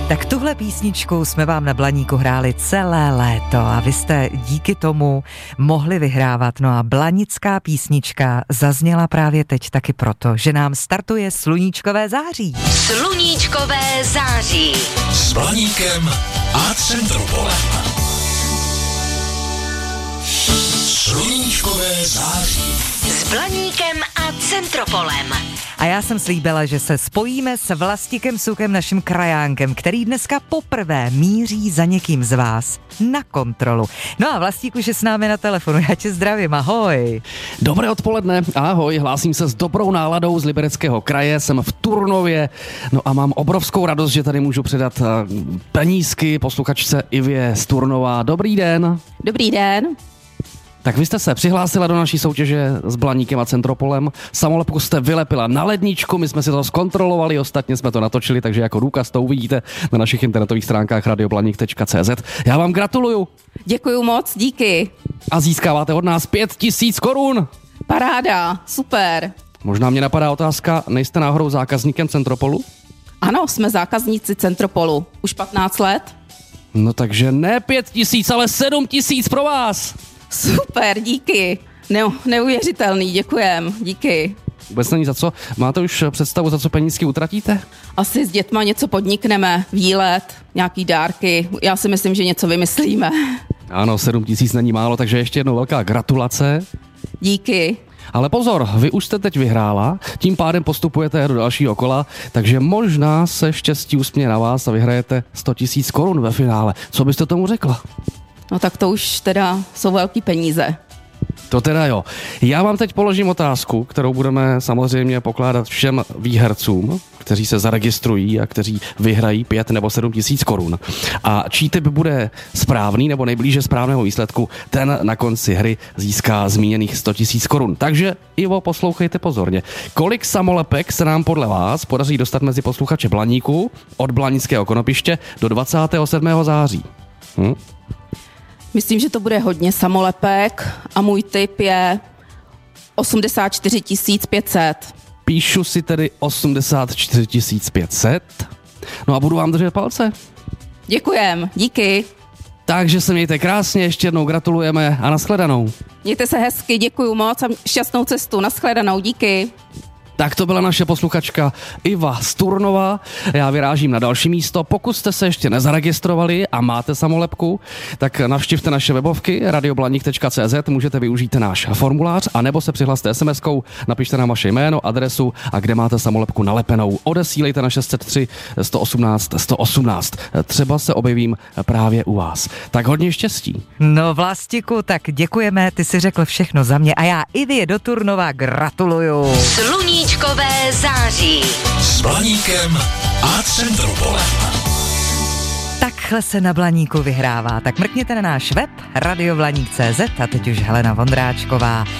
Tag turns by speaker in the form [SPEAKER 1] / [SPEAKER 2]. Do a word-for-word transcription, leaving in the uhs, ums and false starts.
[SPEAKER 1] Tak tuhle písničku jsme vám na Blaníku hráli celé léto a vy jste díky tomu mohli vyhrávat. No a blanická písnička zazněla právě teď taky proto, že nám startuje sluníčkové září.
[SPEAKER 2] Sluníčkové září
[SPEAKER 3] S Blaníkem a Centropolem. Sluníčkové září
[SPEAKER 2] s Blaníkem a Centropolem.
[SPEAKER 1] A já jsem slíbila, že se spojíme s Vlastikem Sukem, naším krajánkem, který dneska poprvé míří za někým z vás na kontrolu. No a Vlastík už je s námi na telefonu, já tě zdravím, ahoj.
[SPEAKER 4] Dobré odpoledne, ahoj, hlásím se s dobrou náladou z Libereckého kraje, jsem v Turnově, no a mám obrovskou radost, že tady můžu předat penízky posluchačce Ivě z Turnova. Dobrý den.
[SPEAKER 5] Dobrý den.
[SPEAKER 4] Tak vy jste se přihlásila do naší soutěže s Blaníkem a Centropolem. Samolepku jste vylepila na ledničku, my jsme si to zkontrolovali, ostatně jsme to natočili, takže jako důkaz to uvidíte na našich internetových stránkách radio blaník tečka cé zet. Já vám gratuluju.
[SPEAKER 5] Děkuju moc, díky.
[SPEAKER 4] A získáváte od nás pět tisíc korun.
[SPEAKER 5] Paráda, super.
[SPEAKER 4] Možná mě napadá otázka, nejste náhodou zákazníkem Centropolu?
[SPEAKER 5] Ano, jsme zákazníci Centropolu. Už patnáct let.
[SPEAKER 4] No takže ne pět tisíc, ale sedm tisíc pro vás.
[SPEAKER 5] Super, díky. Ne, neuvěřitelný, děkujem, díky.
[SPEAKER 4] Vůbec není za co. Máte už představu, za co penízky utratíte?
[SPEAKER 5] Asi s dětma něco podnikneme, výlet, nějaký dárky. Já si myslím, že něco vymyslíme.
[SPEAKER 4] Ano, sedm tisíc není málo, takže ještě jednou velká gratulace.
[SPEAKER 5] Díky.
[SPEAKER 4] Ale pozor, vy už jste teď vyhrála, tím pádem postupujete do dalšího kola, takže možná se štěstí usměje na vás a vyhrajete sto tisíc korun ve finále. Co byste tomu řekla?
[SPEAKER 5] No tak to už teda jsou velký peníze.
[SPEAKER 4] To teda jo. Já vám teď položím otázku, kterou budeme samozřejmě pokládat všem výhercům, kteří se zaregistrují a kteří vyhrají pět nebo sedm tisíc korun. A čí typ bude správný nebo nejblíže správného výsledku, ten na konci hry získá zmíněných sto tisíc korun. Takže Ivo, poslouchejte pozorně. Kolik samolepek se nám podle vás podaří dostat mezi posluchače Blaníku od Blanického konopiště do dvacátého sedmého září? Hm?
[SPEAKER 5] Myslím, že to bude hodně samolepek a můj tip je osmdesát čtyři tisíc pět set.
[SPEAKER 4] Píšu si tedy osmdesát čtyři tisíc pět set. No a budu vám držet palce.
[SPEAKER 5] Děkujem, díky.
[SPEAKER 4] Takže se mějte krásně, ještě jednou gratulujeme a nashledanou.
[SPEAKER 5] Mějte se hezky, děkuju moc a šťastnou cestu, nashledanou, díky.
[SPEAKER 4] Tak to byla naše posluchačka Iva z Turnova. Já vyrážím na další místo. Pokud jste se ještě nezaregistrovali a máte samolepku, tak navštivte naše webovky radio blaník tečka cé zet, můžete využít náš formulář, anebo se přihlaste es em eskou, napište nám vaše jméno, adresu a kde máte samolepku nalepenou. Odesílejte na šest set tři sto osmnáct sto osmnáct. Třeba se objevím právě u vás. Tak hodně štěstí.
[SPEAKER 1] No Vlastiku, tak děkujeme, ty si řekl všechno za mě a já Ivě do Turnova gratuluju.
[SPEAKER 2] Sluníčkové září
[SPEAKER 3] s Blaníkem a Centropolem.
[SPEAKER 1] Takhle se na Blaníku vyhrává. Tak mrkněte na náš web radio blaník tečka cé zet a teď už Helena Vondráčková